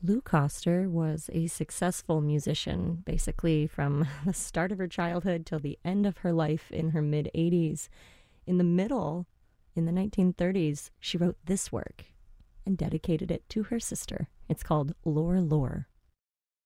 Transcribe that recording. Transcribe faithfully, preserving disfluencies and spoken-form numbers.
Lou Coster was a successful musician, basically from the start of her childhood till the end of her life in her mid eighties. In the middle, in the nineteen thirties, she wrote this work and dedicated it to her sister. It's called Lore Lore.